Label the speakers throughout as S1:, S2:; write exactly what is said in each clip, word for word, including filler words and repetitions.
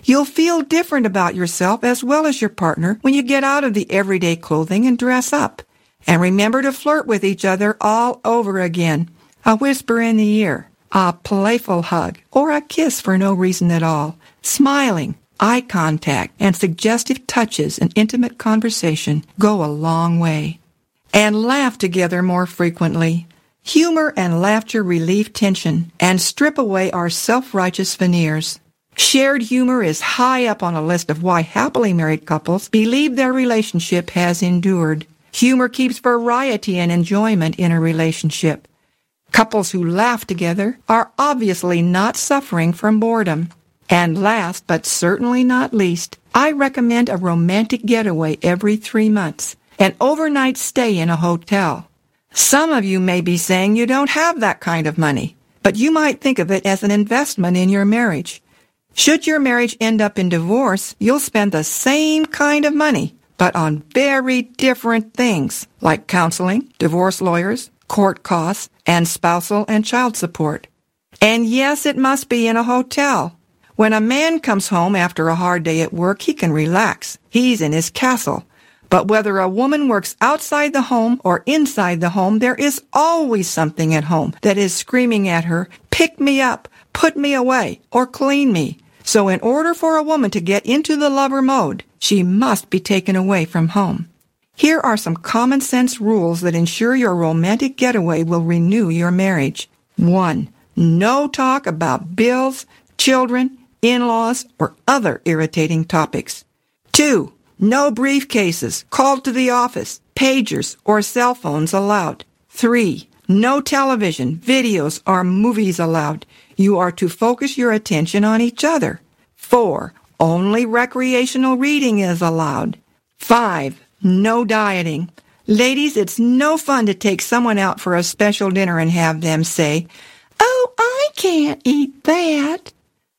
S1: You'll feel different about yourself as well as your partner when you get out of the everyday clothing and dress up. And remember to flirt with each other all over again. A whisper in the ear, a playful hug, or a kiss for no reason at all. Smiling, eye contact, and suggestive touches and intimate conversation go a long way. And laugh together more frequently. Humor and laughter relieve tension and strip away our self-righteous veneers. Shared humor is high up on a list of why happily married couples believe their relationship has endured. Humor keeps variety and enjoyment in a relationship. Couples who laugh together are obviously not suffering from boredom. And last, but certainly not least, I recommend a romantic getaway every three months, an overnight stay in a hotel. Some of you may be saying you don't have that kind of money, but you might think of it as an investment in your marriage. Should your marriage end up in divorce, you'll spend the same kind of money, but on very different things, like counseling, divorce lawyers, court costs, and spousal and child support. And yes, it must be in a hotel. When a man comes home after a hard day at work, he can relax. He's in his castle. But whether a woman works outside the home or inside the home, there is always something at home that is screaming at her, pick me up, put me away, or clean me. So in order for a woman to get into the lover mode, she must be taken away from home. Here are some common sense rules that ensure your romantic getaway will renew your marriage. One, no talk about bills, children, in-laws, or other irritating topics. Two, no briefcases, call to the office, pagers, or cell phones allowed. Three, no television, videos, or movies allowed. You are to focus your attention on each other. Four, only recreational reading is allowed. Five, no dieting. Ladies, it's no fun to take someone out for a special dinner and have them say, "Oh, I can't eat that."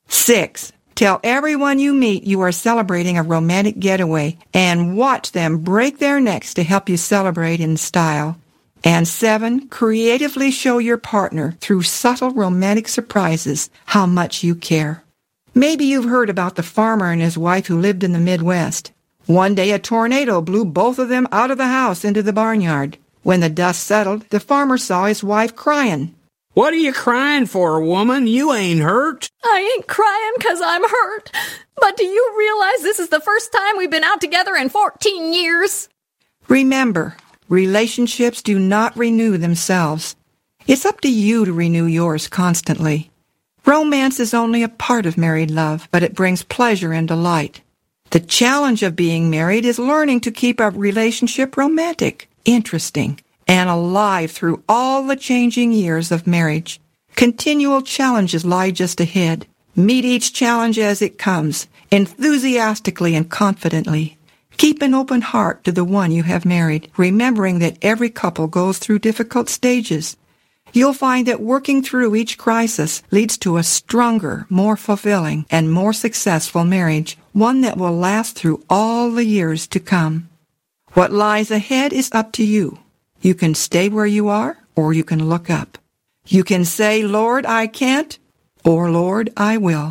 S1: Six, tell everyone you meet you are celebrating a romantic getaway and watch them break their necks to help you celebrate in style. And seven, creatively show your partner through subtle romantic surprises how much you care. Maybe you've heard about the farmer and his wife who lived in the Midwest. One day a tornado blew both of them out of the house into the barnyard. When the dust settled, the farmer saw his wife crying.
S2: "What are you crying for, woman? You ain't hurt."
S3: "I ain't crying 'cause I'm hurt. But do you realize this is the first time we've been out together in fourteen years?
S1: Remember, relationships do not renew themselves. It's up to you to renew yours constantly. Romance is only a part of married love, but it brings pleasure and delight. The challenge of being married is learning to keep a relationship romantic, interesting, and alive through all the changing years of marriage. Continual challenges lie just ahead. Meet each challenge as it comes, enthusiastically and confidently. Keep an open heart to the one you have married, remembering that every couple goes through difficult stages. You'll find that working through each crisis leads to a stronger, more fulfilling, and more successful marriage, one that will last through all the years to come. What lies ahead is up to you. You can stay where you are, or you can look up. You can say, "Lord, I can't," or "Lord, I will."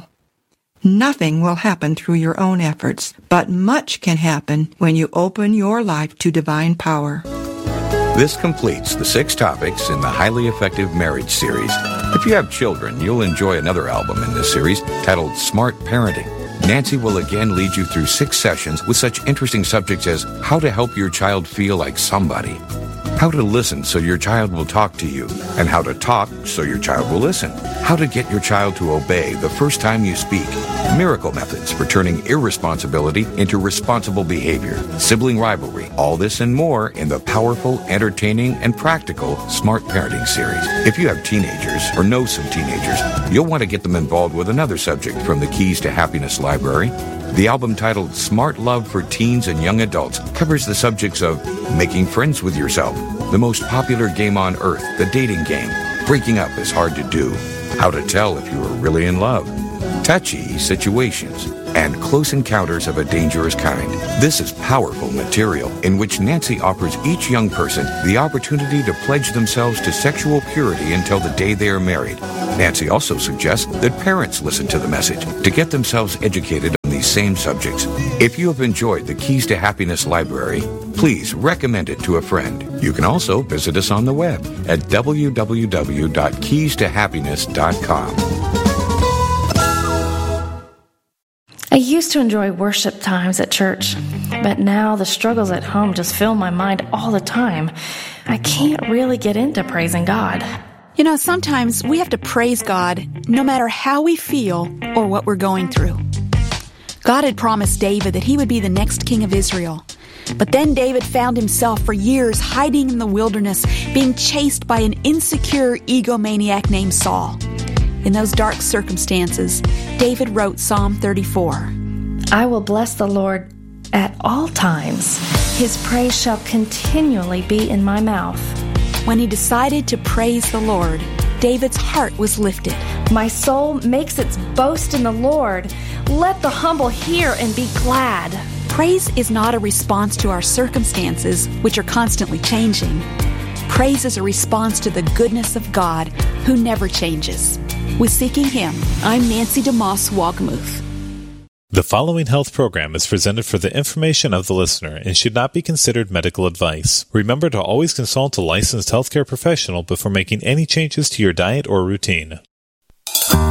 S1: Nothing will happen through your own efforts, but much can happen when you open your life to divine power.
S4: This completes the six topics in the Highly Effective Marriage series. If you have children, you'll enjoy another album in this series titled Smart Parenting. Nancy will again lead you through six sessions with such interesting subjects as how to help your child feel like somebody, how to listen so your child will talk to you, and how to talk so your child will listen, how to get your child to obey the first time you speak, miracle methods for turning irresponsibility into responsible behavior, sibling rivalry, all this and more in the powerful, entertaining, and practical Smart Parenting series. If you have teenagers or know some teenagers, you'll want to get them involved with another subject from the Keys to Happiness library. The album titled Smart Love for Teens and Young Adults covers the subjects of making friends with yourself, the most popular game on earth, the dating game, breaking up is hard to do, how to tell if you are really in love, touchy situations, and close encounters of a dangerous kind. This is powerful material in which Nancy offers each young person the opportunity to pledge themselves to sexual purity until the day they are married. Nancy also suggests that parents listen to the message to get themselves educated on the same subjects. If you have enjoyed the Keys to Happiness Library, please recommend it to a friend. You can also visit us on the web at w w w dot keys to happiness dot com.
S5: I used to enjoy worship times at church, but now the struggles at home just fill my mind all the time. I can't really get into praising God.
S6: You know, sometimes we have to praise God no matter how we feel or what we're going through. God had promised David that he would be the next king of Israel. But then David found himself for years hiding in the wilderness, being chased by an insecure egomaniac named Saul. In those dark circumstances, David wrote Psalm thirty-four.
S5: I will bless the Lord at all times. His praise shall continually be in my mouth.
S6: When he decided to praise the Lord, David's heart was lifted.
S5: My soul makes its boast in the Lord. Let the humble hear and be glad.
S6: Praise is not a response to our circumstances, which are constantly changing. Praise is a response to the goodness of God, who never changes. With Seeking Him, I'm Nancy DeMoss Wogmuth.
S7: The following health program is presented for the information of the listener and should not be considered medical advice. Remember to always consult a licensed healthcare professional before making any changes to your diet or routine.